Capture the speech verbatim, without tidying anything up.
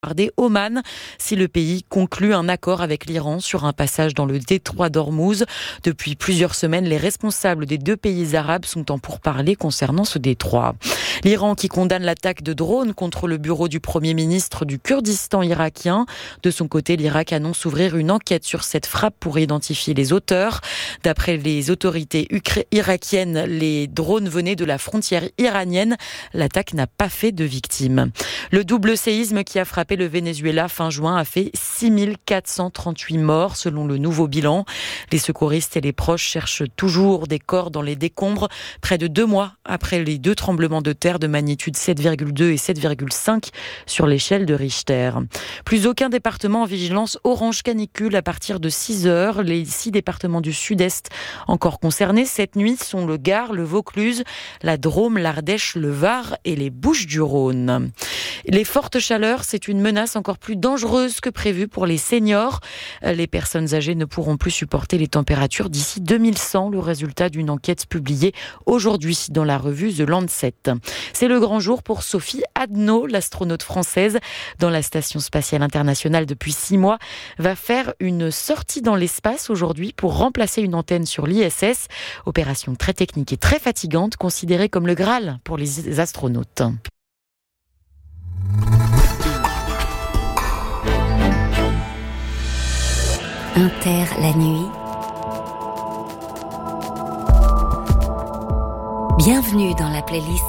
Oman si le pays conclut un accord avec l'Iran sur un passage dans le détroit d'Ormuz. Depuis plusieurs semaines, les responsables des deux pays arabes sont en pourparlers concernant ce détroit. L'Iran qui condamne l'attaque de drones contre le bureau du Premier ministre du Kurdistan irakien. De son côté, l'Irak annonce ouvrir une enquête sur cette frappe pour identifier les auteurs. D'après les autorités irakiennes, les drones venaient de la frontière iranienne. L'attaque n'a pas fait de victimes. Le double séisme qui a frappé le Venezuela fin juin a fait six mille quatre cent trente-huit morts selon le nouveau bilan. Les secouristes et les proches cherchent toujours des corps dans les décombres près de deux mois après les deux tremblements de terre de magnitude sept virgule deux et sept virgule cinq sur l'échelle de Richter. Plus aucun département en vigilance orange canicule à partir de six heures. Les six départements du sud-est encore concernés cette nuit sont le Gard, le Vaucluse, la Drôme, l'Ardèche, le Var et les Bouches-du-Rhône. Les fortes chaleurs, c'est une menace encore plus dangereuse que prévu pour les seniors. Les personnes âgées ne pourront plus supporter les températures d'ici deux mille cent, le résultat d'une enquête publiée aujourd'hui dans la revue The Lancet. C'est le grand jour pour Sophie Adno, l'astronaute française dans la Station spatiale internationale depuis six mois, va faire une sortie dans l'espace aujourd'hui pour remplacer une antenne sur l'I S S. Opération très technique et très fatigante, considérée comme le Graal pour les astronautes. Inter la nuit. Bienvenue dans la playlist